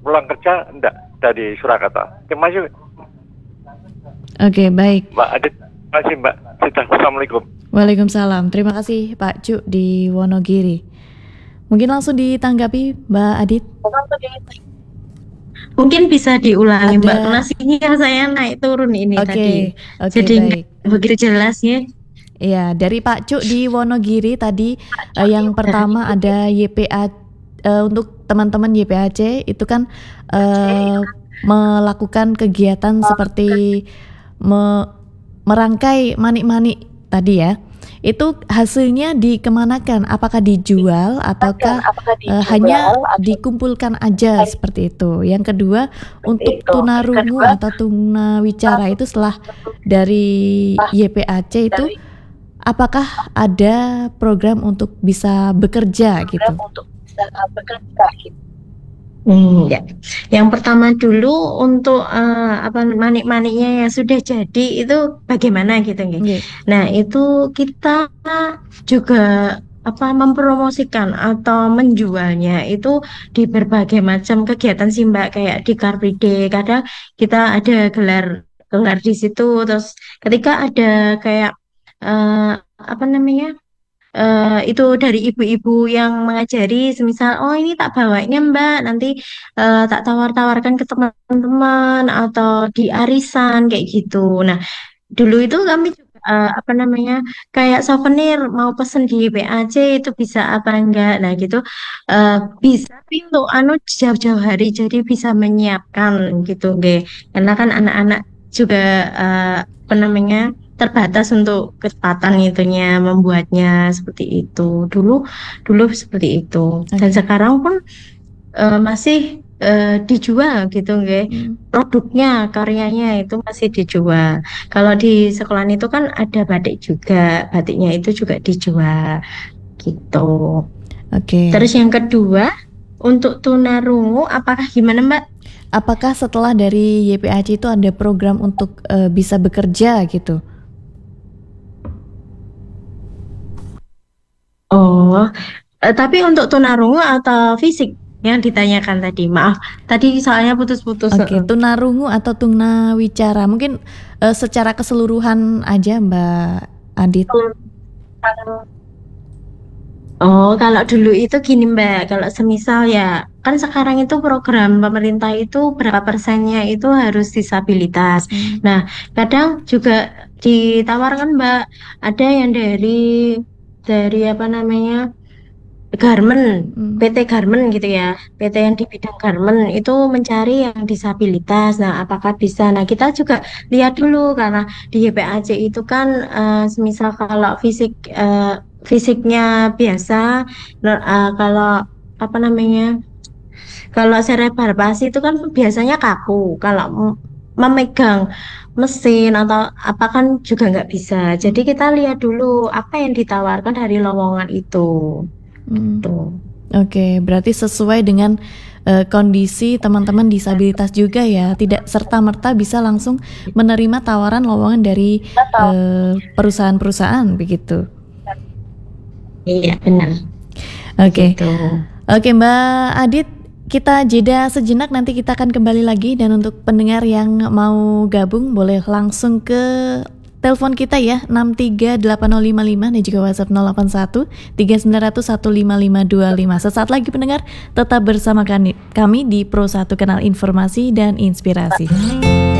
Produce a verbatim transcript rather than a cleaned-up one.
pulang kerja enggak dari Surakarta. Terima kasih. Oke, baik. Mbak Adit, terima kasih Mbak Sita. Assalamualaikum. Waalaikumsalam. Terima kasih Pak Cu di Wonogiri. Mungkin langsung ditanggapi Mbak Adit. Mungkin bisa diulangi Ada... Mbak, karena sinyal saya naik turun ini okay, tadi. Okay, Jadi baik. begitu jelas ya. Iya, dari Pak Cu di Wonogiri tadi uh, yang pertama ada Y P A uh, untuk teman-teman Y P A C itu kan uh, melakukan kegiatan seperti me- merangkai manik-manik tadi ya. Itu hasilnya dikemanakan? Apakah dijual ataukah Apakah dijual, uh, hanya atau dikumpulkan aja seperti itu? Yang kedua, untuk itu. tunarungu kedua, atau tunawicara itu setelah dari Y P A C itu, apakah ada program untuk bisa bekerja program gitu? Untuk bisa bekerja gitu. Hmm, ya. Yang pertama dulu untuk uh, apa manik-maniknya yang sudah jadi itu bagaimana gitu nggih. Okay. Nah, itu kita juga apa mempromosikan atau menjualnya itu di berbagai macam kegiatan sih Mbak, kayak di Car Free Day. Kadang kita ada gelar gelar di situ, terus ketika ada kayak uh, apa namanya? Uh, itu dari ibu-ibu yang mengajari, semisal oh ini tak bawanya Mbak, nanti uh, tak tawar-tawarkan ke teman-teman atau di arisan kayak gitu. Nah dulu itu kami juga uh, apa namanya kayak souvenir mau pesen di Y P A C itu bisa apa enggak, nah gitu uh, bisa untuk anu jauh-jauh hari jadi bisa menyiapkan gitu deh, karena kan anak-anak juga uh, apa namanya terbatas untuk kecepatan itunya membuatnya seperti itu. Dulu dulu seperti itu. Okay. Dan sekarang pun uh, masih uh, dijual gitu nggih. Hmm. Produknya, karyanya itu masih dijual. Kalau di sekolahan itu kan ada batik juga. Batiknya itu juga dijual gitu. Oke. Okay. Terus yang kedua, untuk tunarungu apakah gimana Mbak? Apakah setelah dari Y P A C itu ada program untuk uh, bisa bekerja gitu? Oh, eh, tapi untuk tunarungu atau fisik yang ditanyakan tadi? Maaf, tadi soalnya putus-putus. Oke, okay, tunarungu atau tunawicara, mungkin uh, secara keseluruhan aja Mbak Adit. Oh, kalau dulu itu gini Mbak, kalau semisal ya, kan sekarang itu program pemerintah itu berapa persennya itu harus disabilitas. Hmm. Nah, kadang juga ditawarkan Mbak, ada yang dari dari apa namanya garment, hmm. P T garment gitu ya, P T yang di bidang garment itu mencari yang disabilitas. Nah, apakah bisa? Nah, kita juga lihat dulu karena di Y P A C itu kan uh, semisal kalau fisik uh, fisiknya biasa, uh, kalau apa namanya, kalau cerebral palsy itu kan biasanya kaku. Kalau memegang mesin atau apa kan juga nggak bisa. Jadi kita lihat dulu apa yang ditawarkan dari lowongan itu. Hmm. Oke, okay, berarti sesuai dengan uh, kondisi teman-teman disabilitas juga ya, tidak serta-merta bisa langsung menerima tawaran lowongan dari uh, perusahaan-perusahaan begitu. Iya benar. Oke, okay. Oke okay, Mbak Adit, kita jeda sejenak, nanti kita akan kembali lagi, dan untuk pendengar yang mau gabung boleh langsung ke telepon kita ya, enam tiga delapan nol lima lima dan juga WhatsApp nol delapan satu tiga sembilan nol nol satu lima lima dua lima. Sesaat lagi pendengar tetap bersama kami, kami di Pro satu Kanal Informasi dan Inspirasi.